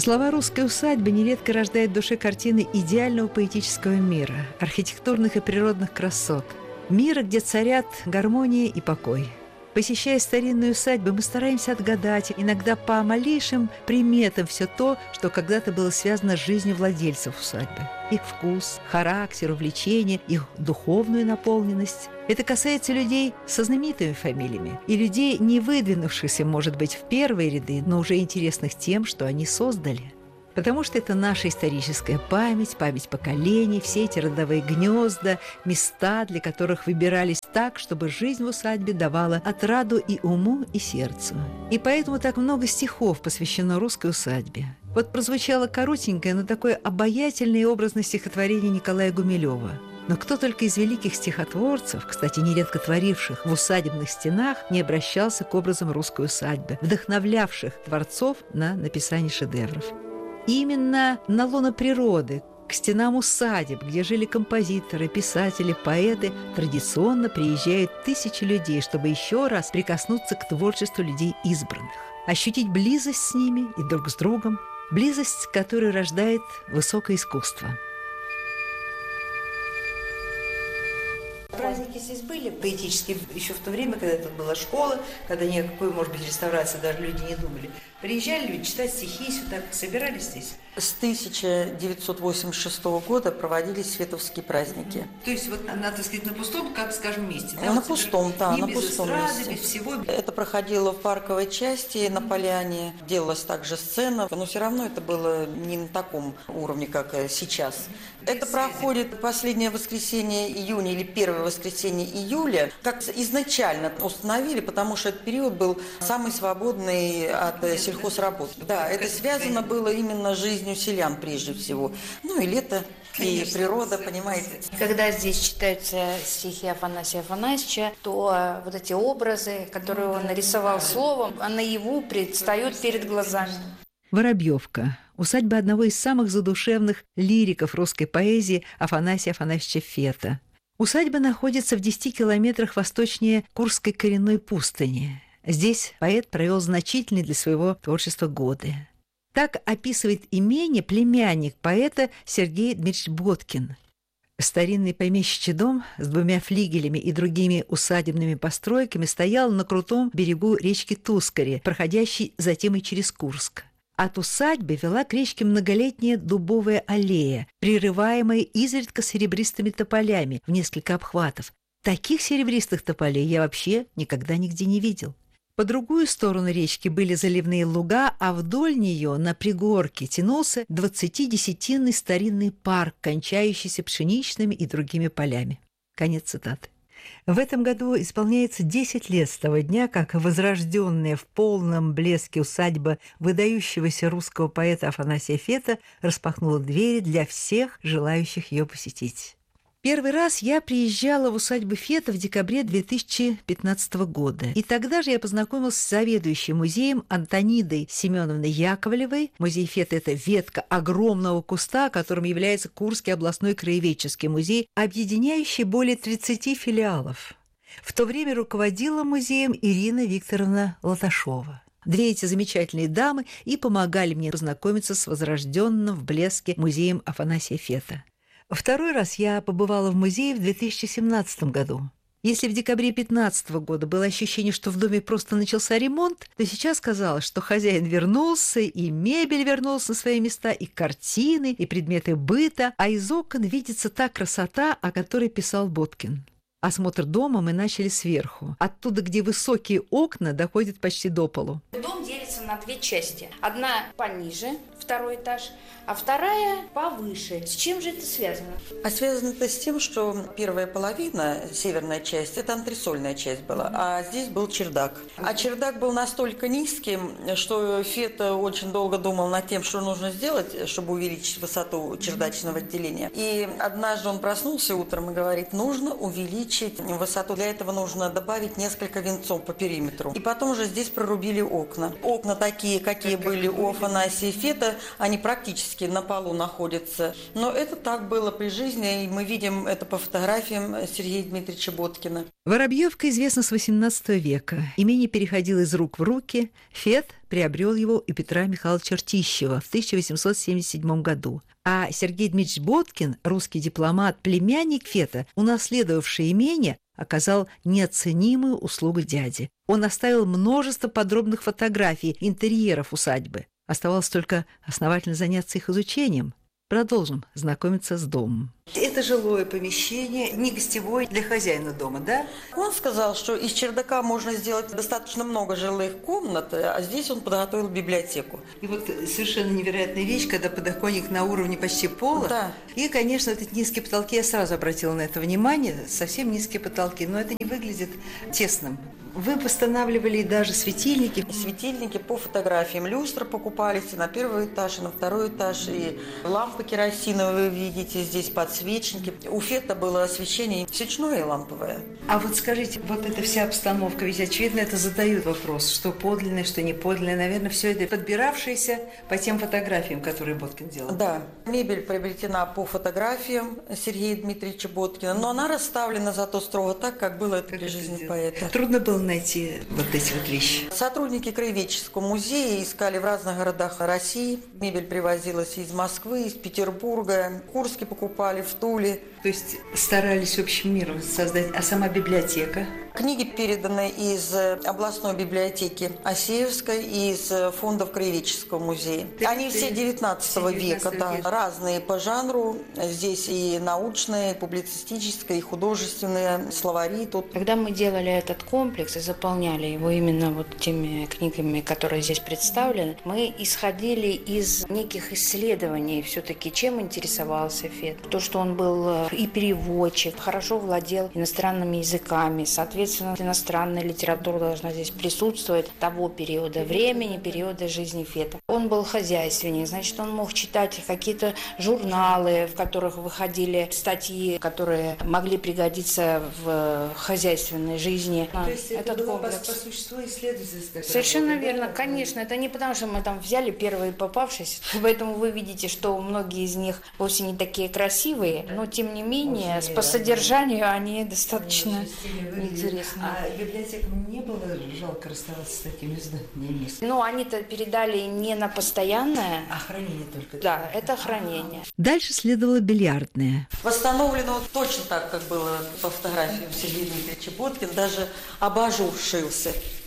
Слова русской усадьбы нередко рождают в душе картины идеального поэтического мира, архитектурных и природных красот, мира, где царят гармония и покой. Посещая старинные усадьбы, мы стараемся отгадать, иногда по малейшим приметам, все то, что когда-то было связано с жизнью владельцев усадьбы. Их вкус, характер, увлечение, их духовную наполненность. Это касается людей со знаменитыми фамилиями и людей, не выдвинувшихся, может быть, в первые ряды, но уже интересных тем, что они создали. Потому что это наша историческая память, память поколений, все эти родовые гнезда, места, для которых выбирались так, чтобы жизнь в усадьбе давала отраду и уму, и сердцу. И поэтому так много стихов посвящено русской усадьбе. Вот прозвучало коротенькое, но такое обаятельное и образное стихотворение Николая Гумилева. Но кто только из великих стихотворцев, кстати, нередко творивших в усадебных стенах, не обращался к образам русской усадьбы, вдохновлявших творцов на написание шедевров. Именно на лоно природы, к стенам усадеб, где жили композиторы, писатели, поэты, традиционно приезжают тысячи людей, чтобы еще раз прикоснуться к творчеству людей избранных, ощутить близость с ними и друг с другом, близость, которая рождает высокое искусство. Праздники здесь были поэтические еще в то время, когда тут была школа, когда ни о какой, может быть, реставрации даже люди не думали. Приезжали люди читать стихи сюда, собирались здесь. С 1986 года проводились световские праздники. То есть вот, надо сказать, на пустом, как скажем, месте? Да? На пустом, да, на без пустом эстрады, месте. Без всего. Это проходило в парковой части на поляне, делалась также сцена, но все равно это было не на таком уровне, как сейчас. Это проходит последнее воскресенье июня или первое воскресенье июля, как изначально установили, потому что этот период был самый свободный от сельхозработ. Да, это связано было именно с жизнью селян прежде всего. Ну и лето, и природа, понимаете. Когда здесь читаются стихи Афанасия Афанасьевича, то вот эти образы, которые он нарисовал словом, наяву предстают перед глазами. Воробьевка. Усадьба одного из самых задушевных лириков русской поэзии Афанасия Афанасьевича Фета. Усадьба находится в 10 километрах восточнее Курской коренной пустыни. Здесь поэт провел значительные для своего творчества годы. Так описывает имение племянник поэта Сергей Дмитриевич Боткин. Старинный помещичий дом с 2 флигелями и другими усадебными постройками стоял на крутом берегу речки Тускари, проходящей затем и через Курск. От усадьбы вела к речке многолетняя дубовая аллея, прерываемая изредка серебристыми тополями в несколько обхватов. Таких серебристых тополей я вообще никогда нигде не видел. По другую сторону речки были заливные луга, а вдоль нее на пригорке тянулся 20-десятинный старинный парк, кончающийся пшеничными и другими полями. Конец цитаты. В этом году исполняется 10 лет с того дня, как возрожденная в полном блеске усадьба выдающегося русского поэта Афанасия Фета распахнула двери для всех желающих ее посетить. Первый раз я приезжала в усадьбу Фета в декабре 2015 года. И тогда же я познакомилась с заведующей музеем Антонидой Семеновной Яковлевой. Музей Фета – это ветка огромного куста, которым является Курский областной краеведческий музей, объединяющий более 30 филиалов. В то время руководила музеем Ирина Викторовна Латашова. 2 эти замечательные дамы и помогали мне познакомиться с возрожденным в блеске музеем Афанасия Фета. Второй раз я побывала в музее в 2017 году. Если в декабре 2015 года было ощущение, что в доме просто начался ремонт, то сейчас казалось, что хозяин вернулся, и мебель вернулась на свои места, и картины, и предметы быта, а из окон видится та красота, о которой писал Боткин. Осмотр дома мы начали сверху, оттуда, где высокие окна доходят почти до полу. Дом делится на 2 части. Одна пониже, 2-й этаж, а 2-я повыше. С чем же это связано? А связано это с тем, что первая половина, северная часть, это антресольная часть была, а здесь был чердак. А чердак был настолько низким, что Фета очень долго думал над тем, что нужно сделать, чтобы увеличить высоту чердачного отделения. И однажды он проснулся утром и говорит, нужно увеличить высоту. Для этого нужно добавить несколько венцов по периметру. И потом уже здесь прорубили окна. Окна окна такие, какие были у Афанасия Фета, они практически на полу находятся. Но это так было при жизни, и мы видим это по фотографиям Сергея Дмитриевича Боткина. Воробьевка известна с XVIII века. Имение переходило из рук в руки. Фет приобрел его у Петра Михайловича Ртищева в 1877 году. А Сергей Дмитриевич Боткин, русский дипломат, племянник Фета, унаследовавший имение, оказал неоценимую услугу дяде. Он оставил множество подробных фотографий интерьеров усадьбы. Оставалось только основательно заняться их изучением. Продолжим знакомиться с домом. Это жилое помещение, не гостевое для хозяина дома, да? Он сказал, что из чердака можно сделать достаточно много жилых комнат, а здесь он подготовил библиотеку. И вот совершенно невероятная вещь, когда подоконник на уровне почти пола. Да. И, конечно, вот эти низкие потолки, я сразу обратила на это внимание, совсем низкие потолки, но это не выглядит тесным. Вы восстанавливали даже светильники. Светильники по фотографиям. Люстры покупались и на первый этаж, и на второй этаж. И лампы керосиновые вы видите, здесь подсвечники. У Фета было освещение свечное и ламповое. А вот скажите, вот эта вся обстановка, ведь очевидно это задают вопрос, что подлинное, что не подлинное. Наверное, все это подбиравшееся по тем фотографиям, которые Боткин делал. Да. Мебель приобретена по фотографиям Сергея Дмитриевича Боткина, но она расставлена зато строго так, как было это при жизни поэта. Трудно было найти вот эти вот вещи. Сотрудники Краеведческого музея искали в разных городах России. Мебель привозилась из Москвы, из Петербурга. В Курске покупали, в Туле. То есть старались общим миром создать. А сама библиотека? Книги переданы из областной библиотеки Асеевской и из фондов Краеведческого музея. Они все 19 века, да, разные по жанру. Здесь и научные, и публицистические, и художественные словари тут. Когда мы делали этот комплекс и заполняли его именно вот теми книгами, которые здесь представлены, мы исходили из неких исследований все-таки, чем интересовался Фет. То, что он был и переводчик, хорошо владел иностранными языками, соответственно, иностранная литература должна здесь присутствовать того периода времени, периода жизни Фета. Он был хозяйственник, значит, он мог читать какие-то журналы, в которых выходили статьи, которые могли пригодиться в хозяйственной жизни. То есть это было по существу исследовательская работа. Совершенно верно, конечно. Это не потому, что мы там взяли первые попавшиеся, поэтому вы видите, что многие из них вовсе не такие красивые, но тем не менее, по содержанию они достаточно интересны. А библиотекам не было жалко расставаться с такими зданиями? Ну, они-то передали не на постоянное. А хранение только? Да, это хранение. Дальше следовало бильярдная. Восстановлено точно так, как было по фотографиям Сергея Дмитриевича Боткина, даже абажур шился.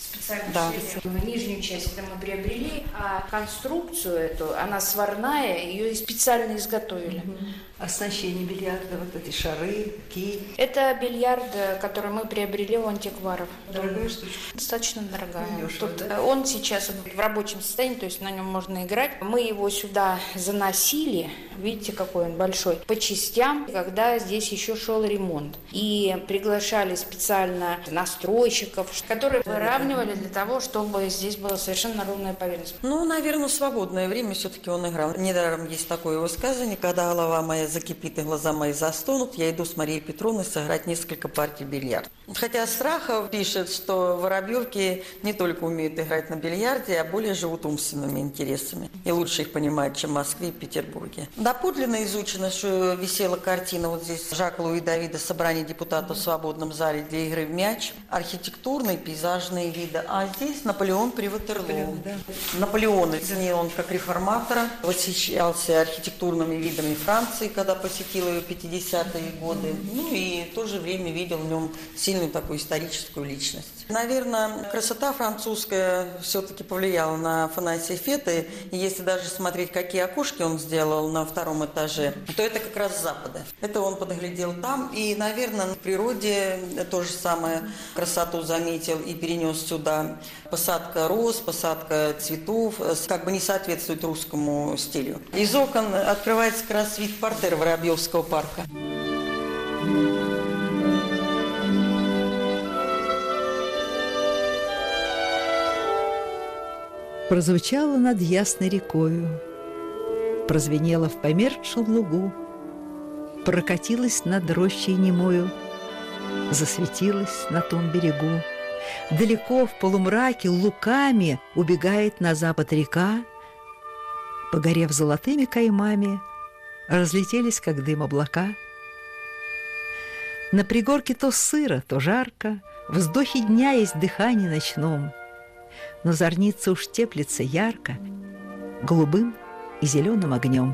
Да. Нижнюю часть это мы приобрели, а конструкцию эту, она сварная, ее специально изготовили. Оснащение бильярда, вот эти шары, кий. Это бильярд, который мы приобрели у антикваров. Дорогая штучка? Достаточно дорогая. Дешево, Тут, да? Он сейчас в рабочем состоянии, то есть на нем можно играть. Мы его сюда заносили, видите, какой он большой, по частям, когда здесь еще шел ремонт. И приглашали специально настройщиков, которые выравнивали для того, чтобы здесь была совершенно ровная поверхность. Ну, наверное, в свободное время все-таки он играл. Недаром есть такое высказывание: когда голова моя закипит и глаза мои застонут, я иду с Марией Петровной сыграть несколько партий бильярда. Хотя Страхов пишет, что воробьевки не только умеют играть на бильярде, а более живут умственными интересами. И лучше их понимают, чем в Москве и Петербурге. Доподлинно изучено, что висела картина вот здесь Жака Луи Давида «Собрание депутатов в свободном зале для игры в мяч», архитектурные, пейзажные виды. А здесь Наполеон при Ватерлоо. Наполеон оценил он как реформатора, восхищался архитектурными видами Франции, когда посетил ее в 50-е годы. Ну и в то же время видел в нем сильную такую историческую личность. Наверное, красота французская все-таки повлияла на Афанасия Фета. И если даже смотреть, какие окошки он сделал на втором этаже, то это как раз с запада. Это он подглядел там. И, наверное, в природе то же самое красоту заметил и перенес сюда. Посадка роз, посадка цветов как бы не соответствует русскому стилю. Из окон открывается как раз вид портера Воробьевского парка. Прозвучало над ясной рекою, прозвенело в померкшем лугу, прокатилась над рощей немою, засветилась на том берегу Далеко в полумраке луками убегает на запад река, погорев золотыми каймами, разлетелись, как дым, облака. На пригорке то сыро, то жарко, в вздохе дня есть дыхание ночном, но зорница уж теплится ярко голубым и зеленым огнем.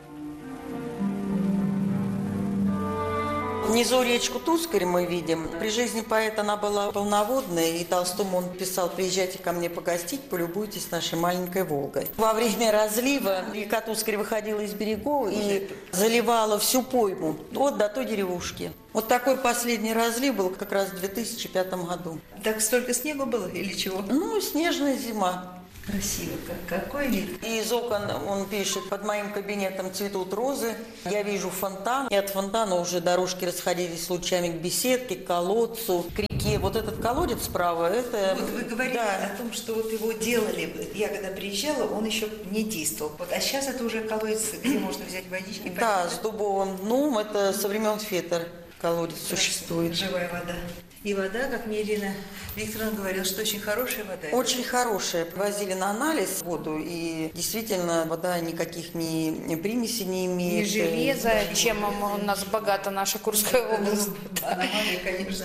Внизу речку Тускарь мы видим. При жизни поэта она была полноводная, и Толстому он писал: приезжайте ко мне погостить, полюбуйтесь нашей маленькой Волгой. Во время разлива река Тускарь выходила из берегов и заливала всю пойму вот до той деревушки. Вот такой последний разлив был как раз в 2005 году. Так столько снега было или чего? Ну, снежная зима. Красиво, какой вид. И из окон, он пишет: под моим кабинетом цветут розы, я вижу фонтан, и от фонтана уже дорожки расходились лучами к беседке, к колодцу, к реке. Вот этот колодец справа, это... Вот вы говорили о том, что вот его делали. Я когда приезжала, он еще не действовал. Вот, а сейчас это уже колодец, где можно взять водички. Да, с дубовым дном, это со времен Фетер колодец существует. Живая вода. И вода, как мне Ирина Викторовна говорила, что очень хорошая вода. Очень хорошая. Возили на анализ воду, и действительно вода никаких ни примесей не имеет. И железо, чем у нас богата наша Курская область. Да, конечно.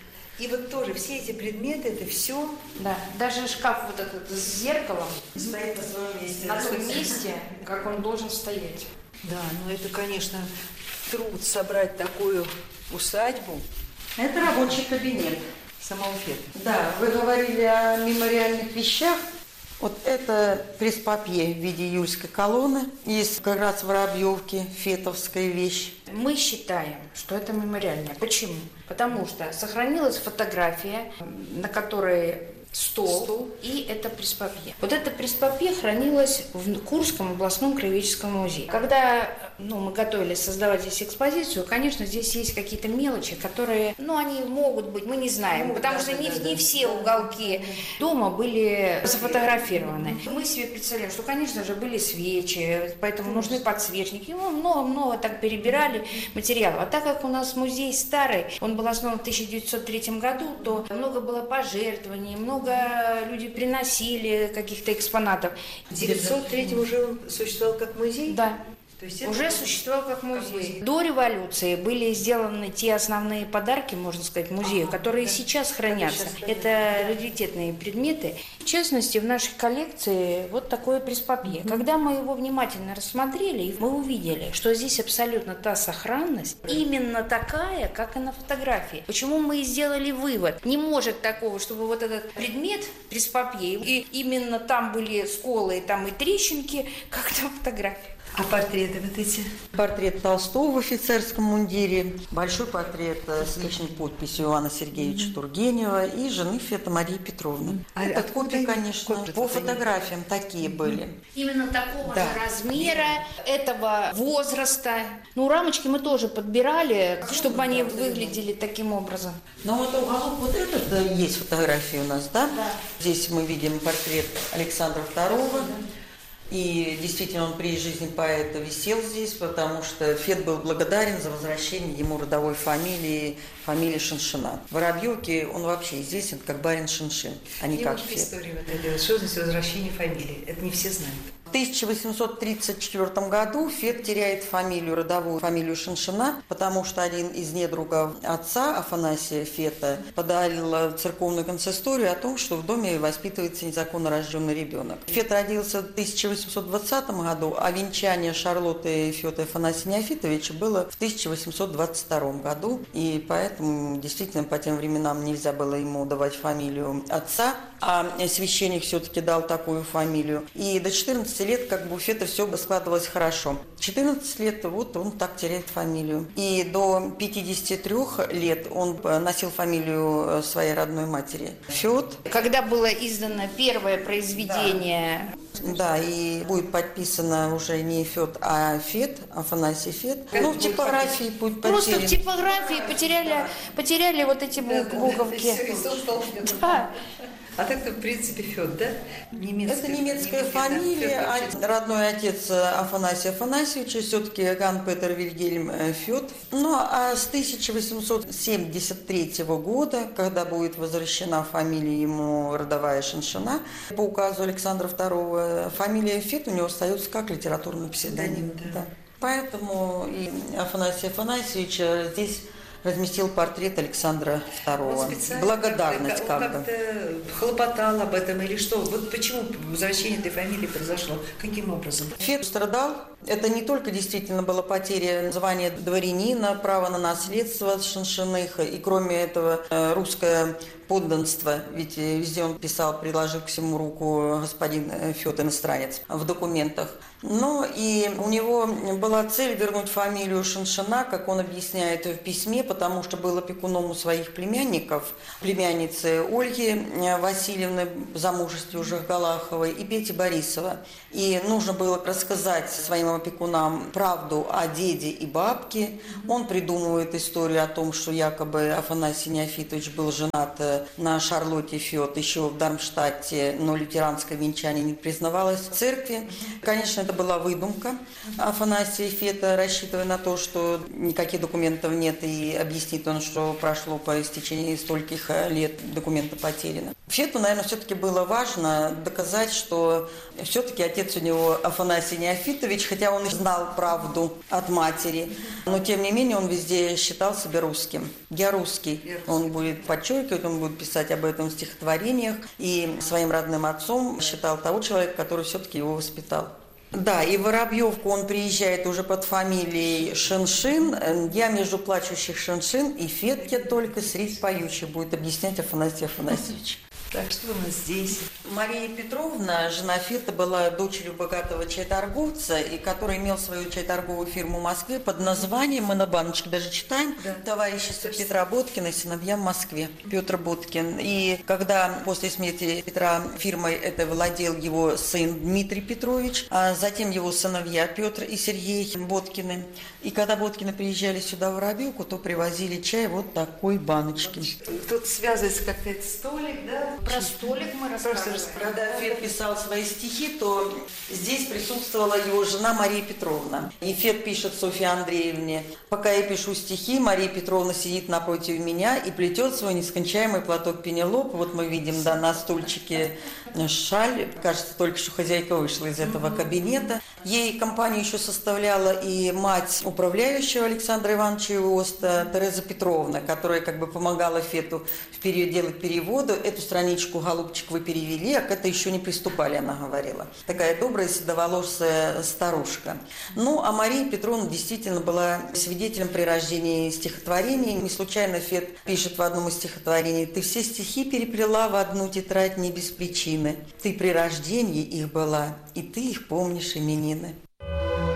И вот тоже все эти предметы, это все. Да, даже шкаф вот этот с зеркалом Стоит на своем месте. на том месте, как он должен стоять. Да, ну это, конечно, труд собрать такую усадьбу. Это рабочий кабинет. Самого Фета. Да, вы говорили о мемориальных вещах. Вот это пресс-папье в виде июльской колонны из как раз Воробьевки, фетовская вещь. Мы считаем, что это мемориальное. Почему? Потому что сохранилась фотография, на которой стол, и это пресс-папье. Вот это пресс-папье хранилось в Курском областном краеведческом музее. Когда мы готовились создавать здесь экспозицию, конечно, здесь есть какие-то мелочи, которые, они могут быть, мы не знаем, потому что не все уголки дома были зафотографированы. Мы себе представляем, что, конечно же, были свечи, поэтому нужны подсвечники. Много-много так перебирали материалов. А так как у нас музей старый, он был основан в 1903 году, то много было пожертвований, много люди приносили каких-то экспонатов. 903 уже существовал как музей? Да. То есть Уже существовал как музей. До революции были сделаны те основные подарки, можно сказать, музею, которые сейчас хранятся. Это раритетные предметы. В частности, в нашей коллекции вот такое пресс-папье. Когда мы его внимательно рассмотрели, мы увидели, что здесь абсолютно та сохранность, именно такая, как и на фотографии. Почему мы и сделали вывод? Не может такого, чтобы вот этот предмет пресс-папье, и именно там были сколы, там и трещинки, как на фотографии. А портреты вот эти? Портрет Толстого в офицерском мундире, большой портрет с личной подписью Ивана Сергеевича Тургенева и жены Фета Марии Петровны. Это копии, конечно, по фотографиям такие были. Именно такого же размера, этого возраста. Рамочки мы тоже подбирали, чтобы они выглядели таким образом. Но вот уголок вот этот есть фотографии у нас, да? Да. Здесь мы видим портрет Александра II. И действительно, он при жизни поэта висел здесь, потому что Фет был благодарен за возвращение ему родовой фамилии Шиншина. В Воробьевке он вообще известен как барин Шиншин, а не как Фет. История вот этой, что значит возвращение фамилии? Это не все знают. В 1834 году Фет теряет родовую фамилию Шиншина, потому что один из недругов отца Афанасия Фета подарил церковную консисторию о том, что в доме воспитывается незаконно рожденный ребенок. Фет родился в 1820 году, а венчание Шарлотты и Фета Афанасия Неофитовича было в 1822 году, и поэтому действительно по тем временам нельзя было ему давать фамилию отца, а священник все-таки дал такую фамилию. И до 14 лет у Фета все складывалось хорошо. 14 лет вот он так теряет фамилию. И до 53 лет он носил фамилию своей родной матери Фет. Когда было издано первое произведение... Да, и будет подписано уже не Фет, а Фет, Афанасий Фет. В типографии будет потерян. Просто в типографии потеряли вот эти буковки. Да. А так-то, в принципе, Фёд, да? Это немецкая фамилия. Родной отец Афанасия Афанасьевича все-таки Ганс-Петер Вильгельм Фёд. Ну, а с 1873 года, когда будет возвращена фамилия ему родовая Шиншина, по указу Александра II, фамилия Фёд у него остается как литературный псевдоним. Да. Поэтому и Афанасия Афанасьевича здесь разместил портрет Александра II. Благодарность как бы. Как-то хлопотал об этом или что? Вот почему возвращение этой фамилии произошло? Каким образом? Фёд страдал. Это не только действительно была потеря звания дворянина, право на наследство Шиншиных, и кроме этого русское подданство, ведь везде он писал, приложив к всему руку господин Фёд, иностранец, в документах. Но и у него была цель вернуть фамилию Шиншина, как он объясняет в письме, потому что был опекуном у своих племянников, племянницы Ольги Васильевны, в замужестве уже Галаховой, и Пети Борисова. И нужно было рассказать своим опекунам правду о деде и бабке. Он придумывает историю о том, что якобы Афанасий Неофитович был женат на Шарлотте Фёд еще в Дармштадте, но лютеранское венчание не признавалось в церкви. Конечно, это была выдумка Афанасия Фёда, рассчитывая на то, что никаких документов нет, и объяснит он, что прошло по истечении стольких лет, документы потеряны. Фёду, наверное, все-таки было важно доказать, что все-таки отец у него Афанасий Неофитович, хотя он и знал правду от матери, но тем не менее он везде считал себя русским. Я русский. Он будет подчеркивать, он будет писать об этом в стихотворениях, и своим родным отцом считал того человека, который все-таки его воспитал. Да, и в Воробьевку он приезжает уже под фамилией Шиншин. Я между плачущих Шиншин и Фетке только средь поющих, будет объяснять Афанасий Афанасьевич. Так, что у нас здесь? Мария Петровна, жена Фета, была дочерью богатого чайторговца, и который имел свою чайторговую фирму в Москве под названием, мы на баночке даже читаем, да. Товарищество Петра Боткина и сыновья в Москве, Петр Боткин. И когда после смерти Петра фирмой это владел его сын Дмитрий Петрович, а затем его сыновья Петр и Сергей Боткины. И когда Боткины приезжали сюда в Воробьевку, то привозили чай вот такой баночки. Тут связывается как-то этот столик, да? Про столик мы рассказывали. Когда Фет писал свои стихи, то здесь присутствовала его жена Мария Петровна. И Фет пишет Софье Андреевне: «Пока я пишу стихи, Мария Петровна сидит напротив меня и плетет свой нескончаемый платок Пенелоп». Вот мы видим, да, на стульчике шаль. Кажется, только что хозяйка вышла из этого кабинета. Ей компанию еще составляла и мать управляющего Александра Ивановича Иоста, Тереза Петровна, которая как бы помогала Фету делать переводы. Эту страничку, голубчик, вы перевели, а к это еще не приступали, она говорила. Такая добрая, седоволосая старушка. Ну, а Мария Петровна действительно была свидетелем при рождении стихотворений. Не случайно Фет пишет в одном из стихотворений: «Ты все стихи переплела в одну тетрадь не без причины. Ты при рождении их была, и ты их помнишь именины».